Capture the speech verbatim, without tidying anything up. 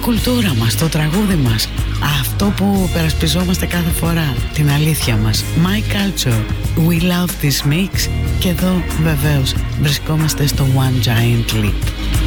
κουλτούρα μας, το τραγούδι μας, αυτό που περασπιζόμαστε κάθε φορά, την αλήθεια μας. My Culture, We Love This Mix. Και εδώ βεβαίως βρισκόμαστε στο One Giant Leap.